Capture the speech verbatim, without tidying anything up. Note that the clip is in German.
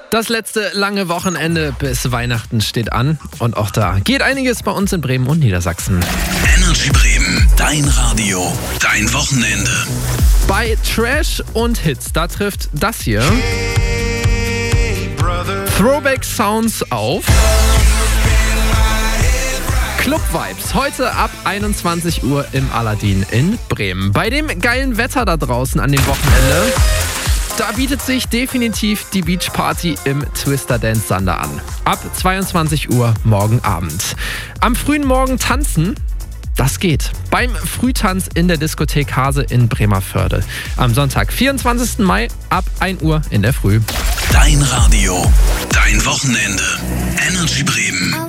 Das letzte lange Wochenende bis Weihnachten steht an und auch da geht einiges bei uns in Bremen und Niedersachsen. Energy Bremen, dein Radio, dein Wochenende. Bei Trash und Hits, da trifft das hier Throwback Sounds auf Club Vibes. Heute ab einundzwanzig Uhr im Aladdin in Bremen. Bei dem geilen Wetter da draußen an dem Wochenende, da bietet sich definitiv die Beachparty im Twister Dance Sander an. Ab zweiundzwanzig Uhr morgen Abend. Am frühen Morgen tanzen, das geht. Beim Frühtanz in der Diskothek Hase in Bremervörde. Am Sonntag, vierundzwanzigsten Mai ab ein Uhr in der Früh. Dein Radio, dein Wochenende. Energy Bremen.